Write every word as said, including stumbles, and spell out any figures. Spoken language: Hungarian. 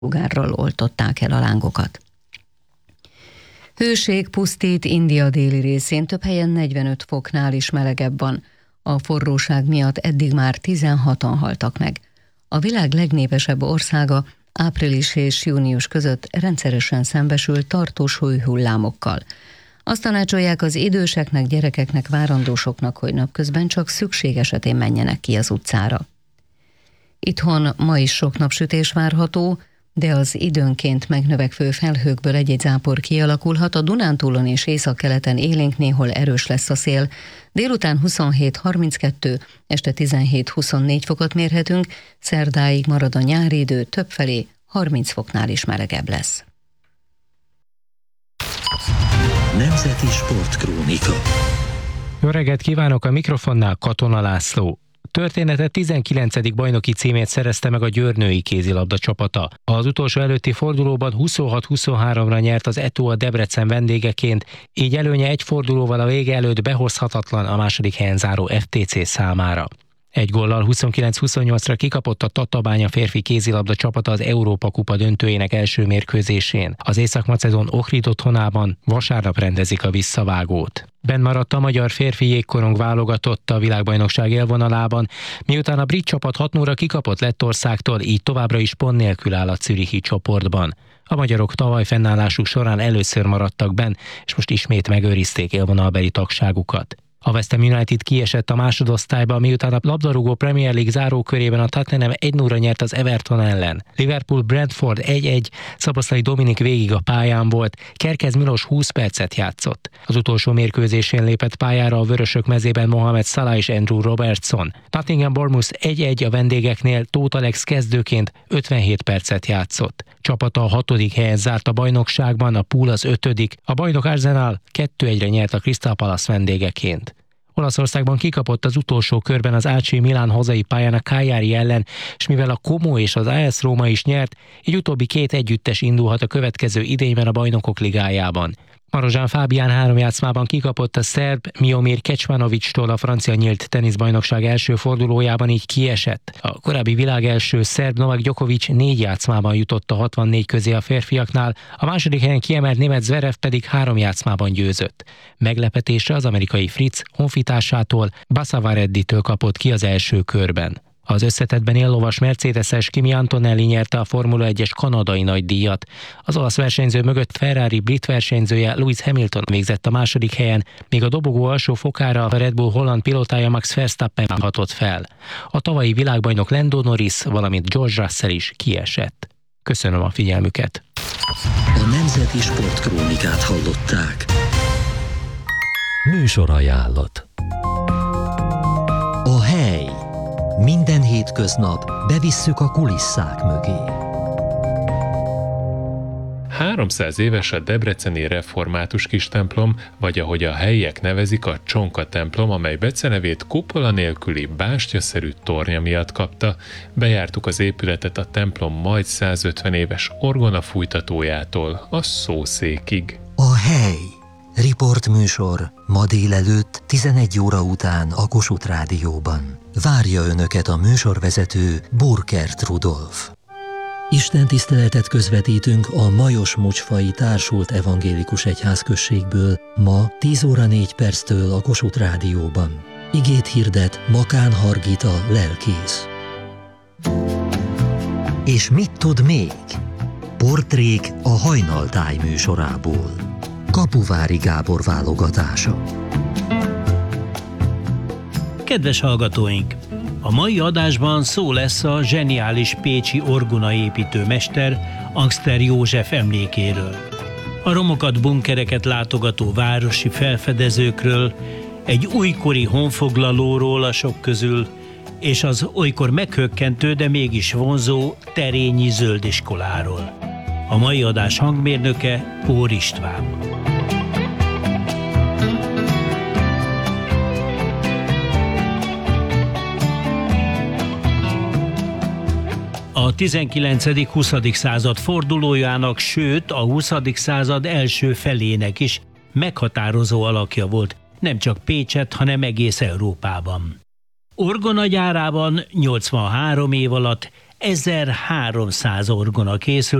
sugárral oltották el a lángokat. Hőség pusztít India déli részén, több helyen negyvenöt foknál is melegebb van. A forróság miatt eddig már tizenhatan haltak meg. A világ legnépesebb országa április és június között rendszeresen szembesül tartós hőhullámokkal. Azt tanácsolják az időseknek, gyerekeknek, várandósoknak, hogy napközben csak szükség esetén menjenek ki az utcára. Itthon ma is sok napsütés várható, de az időnként megnövekvő felhőkből egy-egy zápor kialakulhat, a Dunántúlon és északkeleten élénk, néhol erős lesz a szél. Délután huszonhét harminckettő, este tizenhét huszonnégy fokot mérhetünk, szerdáig marad a nyári idő, többfelé harminc foknál is melegebb lesz. Nemzeti Sportkrónika. Jó reggelt kívánok, a mikrofonnál Katona László. Története tizenkilencedik bajnoki címét szerezte meg a Győr női kézilabda csapata. Az utolsó előtti fordulóban huszonhat huszonháromra nyert az e té o a Debrecen vendégeként, így előnye egy fordulóval a vége előtt behozhatatlan a második helyen záró ef té cé számára. Egy góllal huszonkilenc huszonnyolcra kikapott a Tatabánya férfi kézilabda csapata az Európa-kupa döntőjének első mérkőzésén. Az észak-macedón Ohrid otthonában vasárnap rendezik a visszavágót. Benn maradt a magyar férfi jégkorong válogatott a világbajnokság élvonalában, miután a brit csapat hat nulla kikapott Lettországtól, így továbbra is pont nélkül áll a zürichi csoportban. A magyarok tavaly fennállásuk során először maradtak benn, és most ismét megőrizték élvonalbeli tagságukat. A West Ham United kiesett a másodosztályba, miután a labdarúgó Premier League zárókörében a Tottenham egy nulla nyert az Everton ellen. Liverpool Brentford egy egy, Szoboszlai Dominik végig a pályán volt, Kerkez Milos húsz percet játszott. Az utolsó mérkőzésén lépett pályára a vörösök mezében Mohamed Salah és Andrew Robertson. Nottingham Bournemouth egy egy a vendégeknél, Tóth Alex kezdőként ötvenhét percet játszott. Csapata a hatodik helyen zárt a bajnokságban, a Pool az ötödik, a bajnok Arsenal kettő egyre nyert a Crystal Palace vendégeként. Olaszországban kikapott az utolsó körben az á cé Milán hazai pályán a Cagliari ellen, és mivel a Como és az á es Róma is nyert, így utóbbi két együttes indulhat a következő idényben a Bajnokok Ligájában. Marozsán Fábián három játszmában kikapott a szerb Miomir Kecmanovic-tól a francia nyílt teniszbajnokság első fordulójában, így kiesett. A korábbi világ első szerb Novak Djokovic négy játszmában jutott a hatvannégy közé a férfiaknál, a második helyen kiemelt német Zverev pedig három játszmában győzött. Meglepetésre az amerikai Fritz honfitársától, Bassavaredditől kapott ki az első körben. Az összetettben éllovas mercedeses Kimi Antonelli nyerte a Formula egyes kanadai nagydíjat. Az olasz versenyző mögött Ferrari brit versenyzője Lewis Hamilton végzett a második helyen, míg a dobogó alsó fokára a Red Bull holland pilótája Max Verstappen hatott fel. A tavalyi világbajnok Lando Norris, valamint George Russell is kiesett. Köszönöm a figyelmüket! A Nemzeti Sportkrónikát hallották. Műsorajánlat. A hely. Minden hétköznap bevisszük a kulisszák mögé. háromszáz éves a debreceni református kistemplom, vagy ahogy a helyiek nevezik, a Csonka templom, amely becenevét kupola nélküli bástyaszerű tornya miatt kapta. Bejártuk az épületet a templom majd százötven éves orgonafújtatójától a szószékig. A hely. Riportműsor ma délelőtt tizenegy óra után a Kossuth Rádióban. Várja Önöket a műsorvezető Burkert Rudolf. Istentiszteletet közvetítünk a Majos Mucsfai Társult Evangélikus Egyházközségből ma tíz óra négy perctől a Kossuth Rádióban. Igét hirdet Makán Hargita lelkész. És mit tud még? Portrék a Hajnaltáj műsorából. Kapuvári Gábor válogatása. Kedves hallgatóink! A mai adásban szó lesz a zseniális pécsi orgonaépítő mester Angster József emlékéről. A romokat, bunkereket látogató városi felfedezőkről, egy újkori honfoglalóról a sok közül, és az olykor meghökkentő, de mégis vonzó terényi zöldiskoláról. A mai adás hangmérnöke Pór István. A tizenkilencedik-huszadik század fordulójának, sőt a huszadik század első felének is meghatározó alakja volt, nem csak Pécset, hanem egész Európában. Orgonagyárában nyolcvanhárom év alatt ezerháromszáz orgona készült,